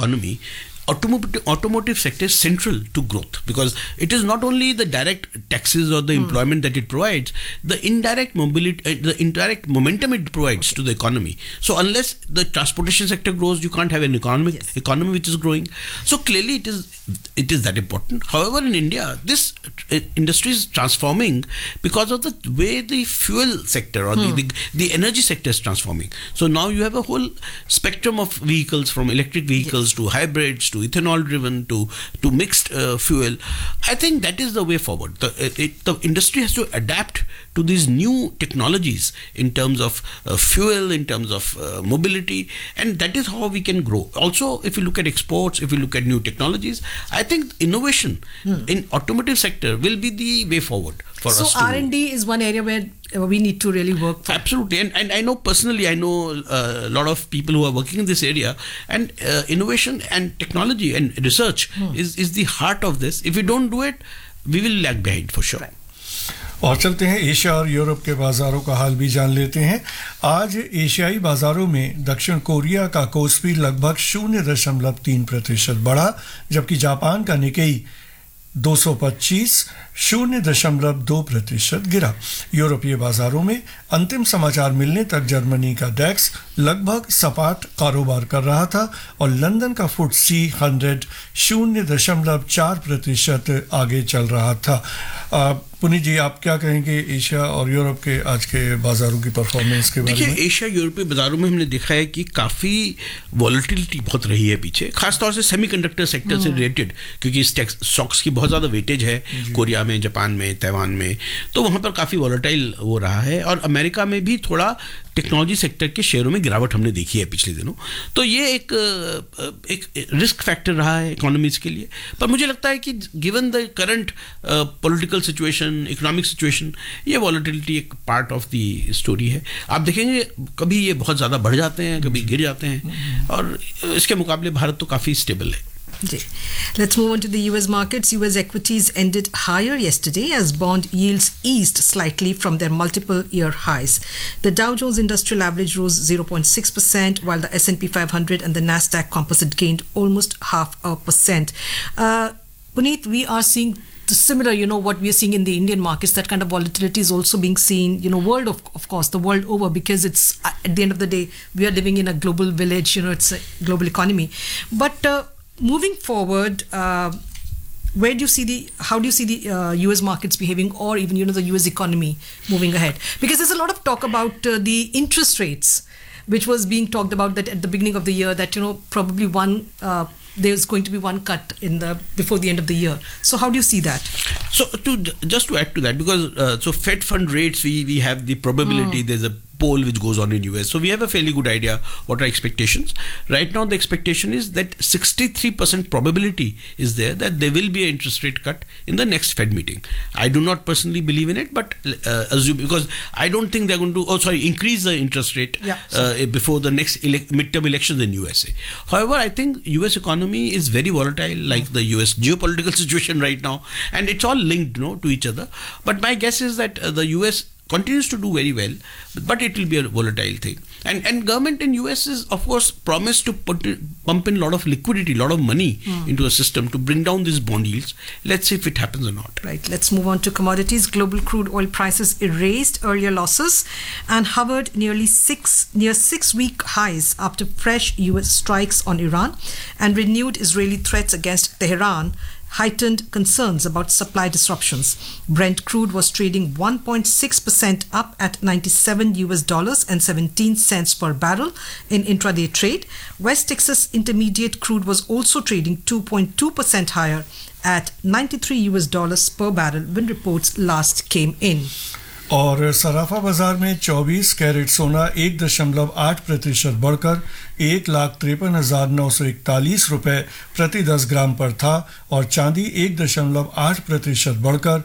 economy, automotive sector is central to growth, because it is not only the direct taxes or the employment that it provides, the indirect mobility, the indirect momentum it provides to the economy. So unless the transportation sector grows, you can't have an economy which is growing. So clearly it is that important. However, in India, this industry is transforming because of the way the fuel sector or the energy sector is transforming. So now you have a whole spectrum of vehicles, from electric vehicles to hybrids to ethanol driven to mixed fuel. I think that is the way forward. The industry has to adapt to these new technologies in terms of fuel, in terms of mobility, and that is how we can grow. Also, if you look at exports, if you look at new technologies, I think innovation in automotive sector will be the way forward for us. So R&D is one area where we need to really work for. Absolutely, and I know personally, a lot of people who are working in this area, and innovation and technology and research is the heart of this. If we don't do it, we will lag behind for sure. Right. और चलते हैं Asia और Europe के बाजारों का हाल भी जान लेते हैं। आज एशियाई बाजारों में दक्षिण कोरिया का कोस्पी लगभग 0.3% बढ़ा, जबकि जापान का निकेई 225 0.2% गिरा। यूरोपीय बाजारों में अंतिम समाचार मिलने तक जर्मनी का डेक्स लगभग सपाट कारोबार कर रहा था और लंदन का FTSE 100 0.4% आगे चल रहा था। पुनीत जी, आप क्या कहेंगे एशिया और यूरोप के आज के बाजारों की परफॉर्मेंस के बारे में? देखिए, एशिया यूरोपीय बाजारों में हमने देखा है कि काफ़ी वॉलेटिलिटी बहुत रही है पीछे, खासतौर से सेमीकंडक्टर सेक्टर से रिलेटेड, क्योंकि स्टॉक्स की बहुत ज़्यादा वेटेज है कोरिया में, जापान में, ताइवान में, तो वहाँ पर काफ़ी वॉलेटाइल हो रहा है। और अमेरिका में भी थोड़ा टेक्नोलॉजी सेक्टर के शेयरों में गिरावट हमने देखी है पिछले दिनों। तो ये एक रिस्क फैक्टर रहा है इकोनॉमीज के लिए। पर मुझे लगता है कि given the current political situation, economic situation, ये वॉलेटिलिटी एक पार्ट ऑफ द स्टोरी है। आप देखेंगे कभी ये बहुत ज़्यादा बढ़ जाते हैं, कभी गिर जाते हैं, और इसके मुकाबले भारत तो काफ़ी स्टेबल है। Let's move on to the US markets. US equities ended higher yesterday as bond yields eased slightly from their multiple year highs. The Dow Jones Industrial Average rose 0.6%, while the S&P 500 and the Nasdaq Composite gained almost 0.5%. Puneet, we are seeing similar, what we are seeing in the Indian markets. That kind of volatility is also being seen, world of course, the world over, because it's at the end of the day we are living in a global village. It's a global economy. But moving forward, how do you see the US markets behaving, or even the US economy moving ahead? Because there's a lot of talk about the interest rates, which was being talked about that at the beginning of the year, that probably there's going to be one cut before the end of the year. So how do you see that? So just to add to that, because so Fed fund rates, we have the probability. There's a poll which goes on in US, so we have a fairly good idea what our expectations. Right now the expectation is that 63% probability is there that there will be an interest rate cut in the next Fed meeting. I do not personally believe in it, but assume, because I don't think they're going to increase the interest rate before the next midterm elections in USA. However, I think US economy is very volatile, like the US geopolitical situation right now, and it's all linked to each other. But my guess is that the US continues to do very well, but it will be a volatile thing. And government in US is, of course, promised to pump in a lot of liquidity, a lot of money into a system to bring down these bond yields. Let's see if it happens or not. Right. Let's move on to commodities. Global crude oil prices erased earlier losses and hovered near 6-week highs after fresh US strikes on Iran and renewed Israeli threats against Tehran heightened concerns about supply disruptions. Brent crude was trading 1.6% up at $97.17 per barrel in intraday trade. West Texas Intermediate crude was also trading 2.2% higher at $93 per barrel when reports last came in. और सराफा बाजार में 24 carat सोना 1.8% बढ़कर 1,53,941 रुपए प्रति 10 ग्राम पर था और चांदी 1.8% बढ़कर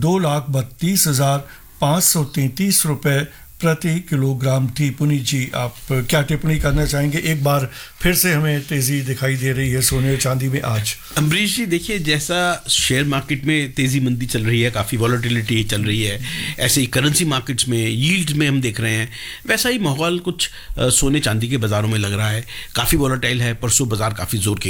2,32,533 रुपए प्रति किलोग्राम थी। पुनीत जी, आप क्या टिप्पणी करना चाहेंगे? एक बार फिर से हमें तेजी दिखाई दे रही है सोने और चांदी में आज। अमरीश जी, देखिए, जैसा शेयर मार्केट में तेजी मंदी चल रही है, काफ़ी वॉलेटिलिटी चल रही है, ऐसे ही करेंसी मार्केट्स में, यील्ड में हम देख रहे हैं, वैसा ही माहौल कुछ सोने चांदी के बाज़ारों में लग रहा है। काफ़ी वॉलेटाइल है। परसों बाज़ार काफ़ी जोर के